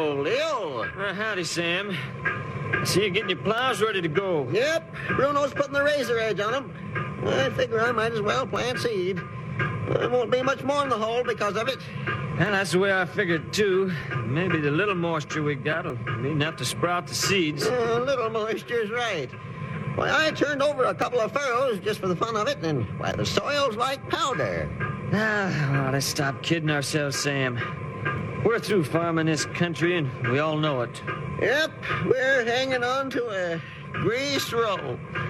Hello, Leo. Howdy, Sam. I see you getting your plows ready to go. Yep, Bruno's putting the razor edge on them. I figure I might as well plant seed. There won't be much more in the hole because of it. Well, that's the way I figured, too. Maybe the little moisture we got will be enough to sprout the seeds. A little moisture's right. Why, I turned over a couple of furrows just for the fun of it, and, why, the soil's like powder. Well, let's stop kidding ourselves, Sam. We're through farming this country, and we all know it. Yep, we're hanging on to a greased rope.